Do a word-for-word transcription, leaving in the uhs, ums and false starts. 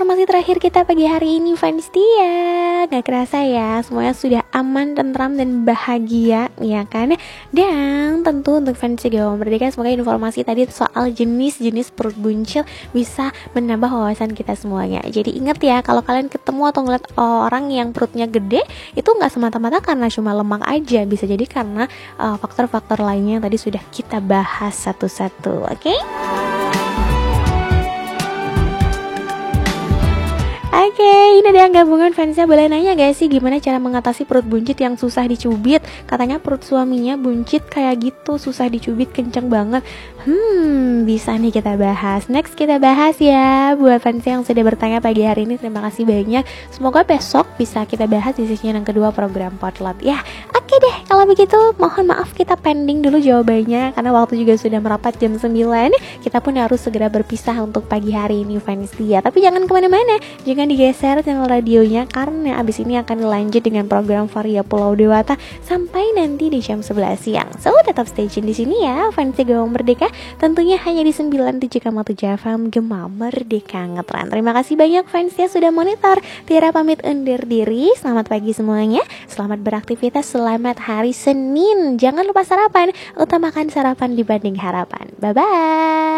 informasi terakhir kita pagi hari ini, fans Tia. Gak kerasa ya, semuanya sudah aman, tentram, dan bahagia, ya kan? Dan tentu untuk fans Gawang Merdeka, semoga informasi tadi soal jenis-jenis perut buncit bisa menambah wawasan kita semuanya. Jadi ingat ya, kalau kalian ketemu atau ngeliat orang yang perutnya gede, itu gak semata-mata karena cuma lemak aja, bisa jadi karena uh, faktor-faktor lainnya yang tadi sudah kita bahas satu-satu, oke? Okay? Oke, okay, ini ada yang gabungan fansnya. Boleh nanya gak sih gimana cara mengatasi perut buncit yang susah dicubit? Katanya perut suaminya buncit kayak gitu, susah dicubit, kenceng banget. Hmm, bisa nih kita bahas. Next kita bahas ya. Buat fans yang sudah bertanya pagi hari ini, terima kasih banyak. Semoga besok bisa kita bahas di sesi yang kedua program Potlot ya. Oke deh, kalau begitu mohon maaf kita pending dulu jawabannya karena waktu juga sudah merapat jam sembilan. Kita pun harus segera berpisah untuk pagi hari ini fans dia. Tapi jangan kemana-mana, jangan digeser channel radionya karena abis ini akan dilanjut dengan program Varia Pulau Dewata sampai nanti di jam sebelas siang. So tetap stay tune di sini ya fans Gawang Merdeka, tentunya hanya di sembilan puluh tujuh koma tujuh F M Gema Merdeka Ngetren. Terima kasih banyak fansnya sudah monitor. Tiara pamit undur diri. Selamat pagi semuanya, selamat beraktivitas, selamat hari Senin. Jangan lupa sarapan, utamakan sarapan dibanding harapan. Bye bye.